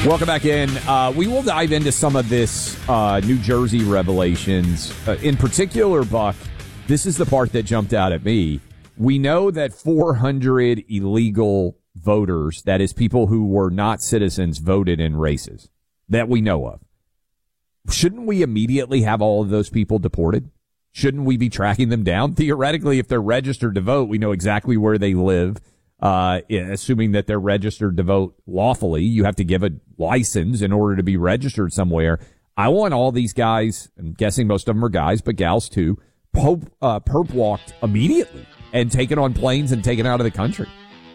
Welcome back in. We will dive into some of this New Jersey revelations. In particular, Buck, this is the part that jumped out at me. We know that 400 illegal voters, that is people who were not citizens, voted in races that we know of. Shouldn't we immediately have all of those people deported? Shouldn't we be tracking them down? Theoretically, if they're registered to vote, we know exactly where they live. Assuming that they're registered to vote lawfully, you have to give a license in order to be registered somewhere. I want all these guys, I'm guessing most of them are guys, but gals too, perp walked immediately and taken on planes and taken out of the country.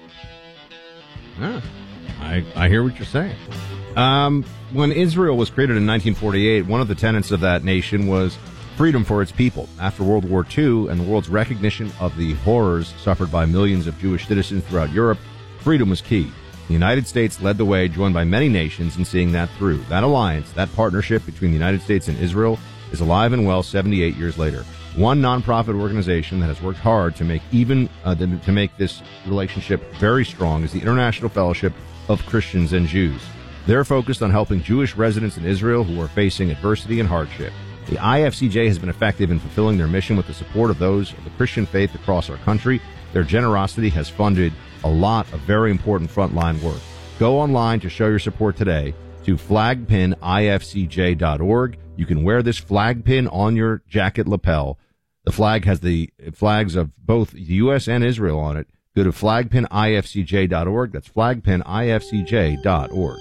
Yeah, I hear what you're saying. When Israel was created in 1948, one of the tenets of that nation was freedom for its people. After World War II and the world's recognition of the horrors suffered by millions of Jewish citizens throughout Europe, freedom was key. The United States led the way, joined by many nations in seeing that through. That alliance, that partnership between the United States and Israel is alive and well 78 years later. One nonprofit organization that has worked hard to make to make this relationship very strong is the International Fellowship of Christians and Jews. They're focused on helping Jewish residents in Israel who are facing adversity and hardship. The IFCJ has been effective in fulfilling their mission with the support of those of the Christian faith across our country. Their generosity has funded a lot of very important frontline work. Go online to show your support today to flagpinifcj.org. You can wear this flag pin on your jacket lapel. The flag has the flags of both the U.S. and Israel on it. Go to flagpinifcj.org. That's flagpinifcj.org.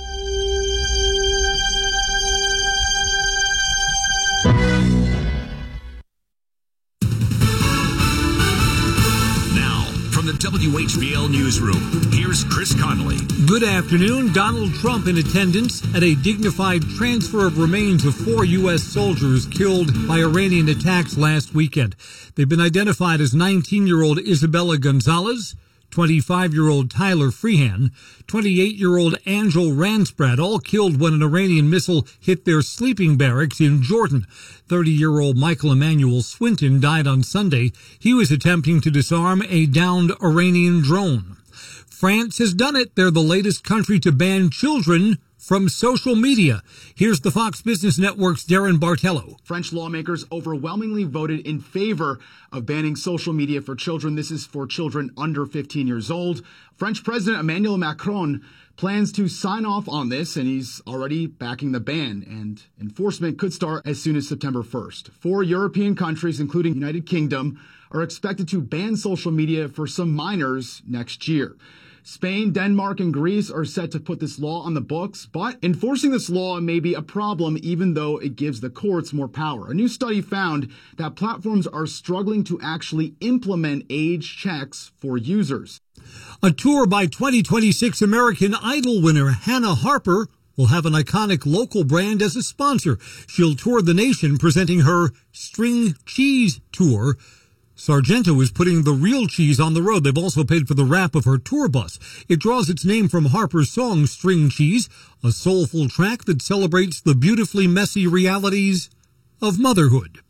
The WHBL Newsroom. Here's Chris Connolly. Good afternoon. Donald Trump in attendance at a dignified transfer of remains of 4 U.S. soldiers killed by Iranian attacks last weekend. They've been identified as 19-year-old Isabella Gonzalez, 25-year-old Tyler Freehan, 28-year-old Angel Ransprad, all killed when an Iranian missile hit their sleeping barracks in Jordan. 30-year-old Michael Emmanuel Swinton died on Sunday. He was attempting to disarm a downed Iranian drone. France has done it. They're the latest country to ban children from social media. Here's the Fox Business Network's Darren Bartello. French lawmakers overwhelmingly voted in favor of banning social media for children. This is for children under 15 years old. French President Emmanuel Macron plans to sign off on this, and he's already backing the ban, and enforcement could start as soon as September 1st. 4 European countries, including the United Kingdom, are expected to ban social media for some minors next year. Spain, Denmark, and Greece are set to put this law on the books, but enforcing this law may be a problem even though it gives the courts more power. A new study found that platforms are struggling to actually implement age checks for users. A tour by 2026 American Idol winner Hannah Harper will have an iconic local brand as a sponsor. She'll tour the nation presenting her String Cheese Tour. Sargento is putting the real cheese on the road. They've also paid for the wrap of her tour bus. It draws its name from Harper's song, String Cheese, a soulful track that celebrates the beautifully messy realities of motherhood.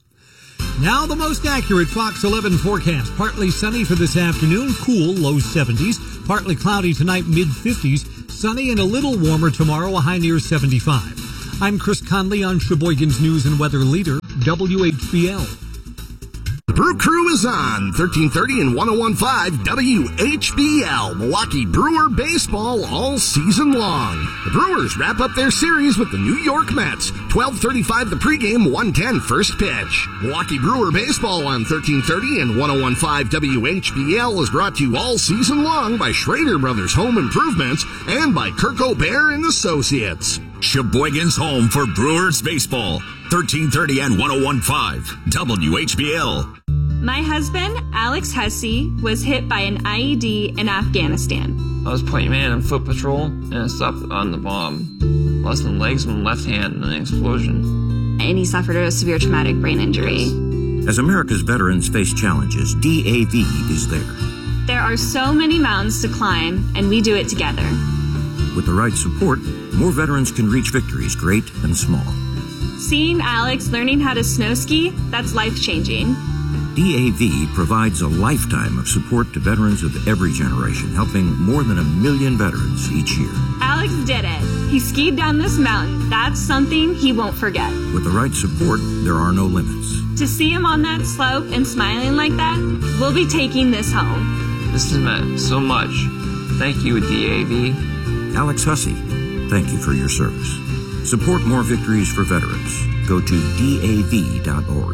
Now the most accurate Fox 11 forecast. Partly sunny for this afternoon, cool, low 70s. Partly cloudy tonight, mid-50s. Sunny and a little warmer tomorrow, a high near 75. I'm Chris Conley on Sheboygan's News and Weather Leader, WHBL. The Brew Crew is on 1330 and 101.5 WHBL. Milwaukee Brewer baseball all season long. The Brewers wrap up their series with the New York Mets. 12:35 the pregame, 1:10 first pitch. Milwaukee Brewer baseball on 1330 and 101.5 WHBL is brought to you all season long by Schrader Brothers Home Improvements and by Kirk O'Bear and Associates. Sheboygan's home for Brewers baseball. 1330 and 101.5 WHBL. My husband, Alex Hussey, was hit by an IED in Afghanistan. I was point man on foot patrol, and I stepped on the bomb. Lost my legs and left hand in an explosion. And he suffered a severe traumatic brain injury. As America's veterans face challenges, DAV is there. There are so many mountains to climb, and we do it together. With the right support, more veterans can reach victories great and small. Seeing Alex learning how to snow ski, that's life-changing. DAV provides a lifetime of support to veterans of every generation, helping more than 1 million veterans each year. Alex did it. He skied down this mountain. That's something he won't forget. With the right support, there are no limits. To see him on that slope and smiling like that, we'll be taking this home. This has meant so much. Thank you, DAV. Alex Hussey, thank you for your service. Support more victories for veterans. Go to DAV.org.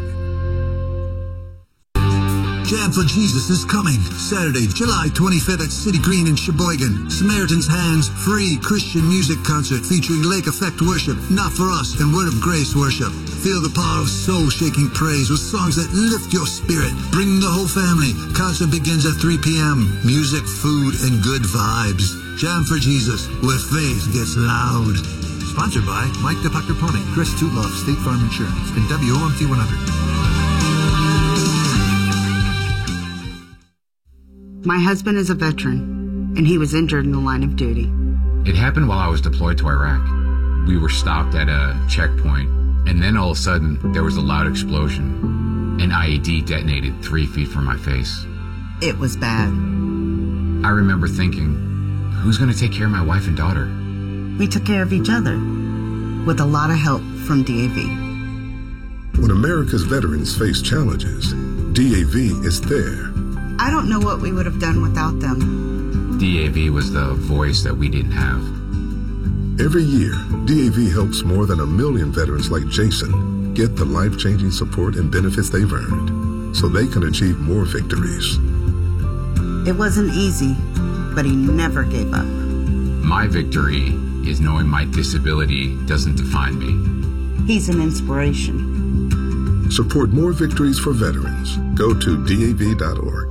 Jam for Jesus is coming Saturday, July 25th at City Green in Sheboygan. Samaritan's Hands free Christian music concert featuring Lake Effect worship, Not For Us, and Word of Grace worship. Feel the power of soul-shaking praise with songs that lift your spirit. Bring the whole family. Concert begins at 3 p.m. Music, food, and good vibes. Jam for Jesus, where faith gets loud. Sponsored by Mike DePactopone, Chris Tootloff, State Farm Insurance, and WOMT 100. My husband is a veteran, and he was injured in the line of duty. It happened while I was deployed to Iraq. We were stopped at a checkpoint, and then all of a sudden, there was a loud explosion. An IED detonated 3 feet from my face. It was bad. I remember thinking, who's going to take care of my wife and daughter? We took care of each other, with a lot of help from DAV. When America's veterans face challenges, DAV is there. I don't know what we would have done without them. DAV was the voice that we didn't have. Every year, DAV helps more than 1 million veterans like Jason get the life-changing support and benefits they've earned so they can achieve more victories. It wasn't easy, but he never gave up. My victory is knowing my disability doesn't define me. He's an inspiration. Support more victories for veterans. Go to DAV.org.